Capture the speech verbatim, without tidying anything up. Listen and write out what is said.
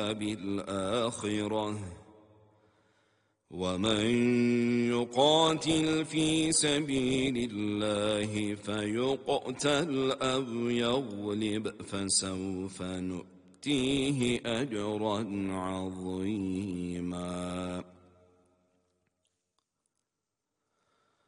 عذاب الآخرة ومن يقاتل في سبيل الله فيقتل أو يغلب فسوف نؤتيه أجرا عظيما